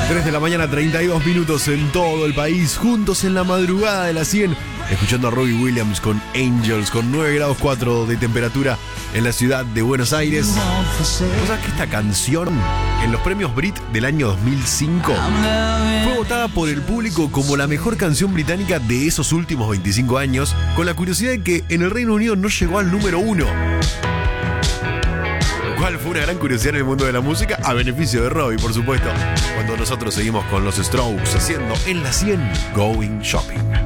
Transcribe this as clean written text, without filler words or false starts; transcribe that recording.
3 de la mañana, 32 minutos en todo el país, juntos en la madrugada de las 100, escuchando a Robbie Williams con Angels, con 9 grados 4 de temperatura en la ciudad de Buenos Aires. ¿Vos sabés que esta canción, en los premios Brit del año 2005, fue votada por el público como la mejor canción británica de esos últimos 25 años, con la curiosidad de que en el Reino Unido no llegó al número 1? Cual fue una gran curiosidad en el mundo de la música, a beneficio de Robbie, por supuesto, cuando nosotros seguimos con los Strokes haciendo en la 100 Going Shopping.